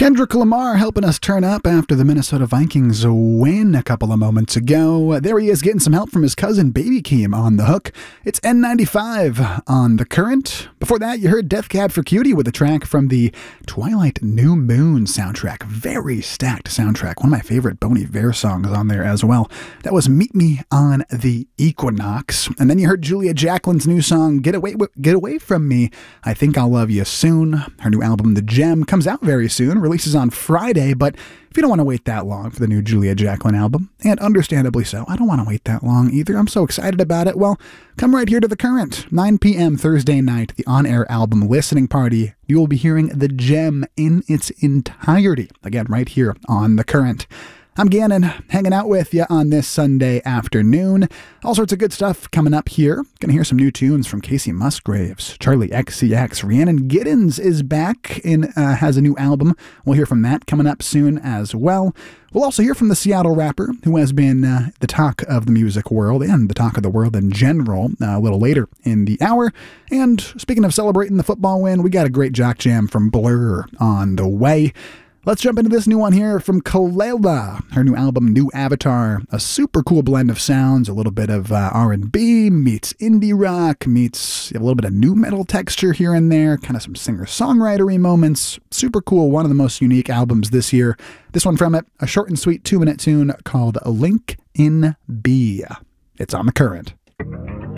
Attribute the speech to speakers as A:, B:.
A: Kendrick Lamar helping us turn up after the Minnesota Vikings win a couple of moments ago. There he is getting some help from his cousin Baby Keem on the hook. It's N95 on The Current. Before that, you heard Death Cab for Cutie with a track from the Twilight New Moon soundtrack. Very stacked soundtrack. One of my favorite Bon Iver songs on there as well. That was Meet Me on the Equinox. And then you heard Julia Jacqueline's new song, Get Away From Me, I Think I'll Love You Soon. Her new album, The Gem, comes out very soon. Releases on Friday, but if you don't want to wait that long for the new Julia Jacqueline album, and understandably so, I don't want to wait that long either. I'm so excited about it. Well, come right here to The Current, 9 p.m. Thursday night, the on-air album listening party. You will be hearing The Gem in its entirety. Again, right here on The Current. I'm Gannon, hanging out with you on this Sunday afternoon. All sorts of good stuff coming up here. Gonna hear some new tunes from Casey Musgraves, Charlie XCX. Rhiannon Giddens is back and has a new album. We'll hear from that coming up soon as well. We'll also hear from the Seattle rapper who has been the talk of the music world and the talk of the world in general a little later in the hour. And speaking of celebrating the football win, we got a great jock jam from Blur on the way. Let's jump into this new one here from Kelela. Her new album, New Avatar. A super cool blend of sounds, a little bit of R&B meets indie rock, meets a little bit of new metal texture here and there, kind of some singer-songwritery moments. Super cool, one of the most unique albums this year. This one from it, a short and sweet 2-minute tune called Link in B. It's on The Current.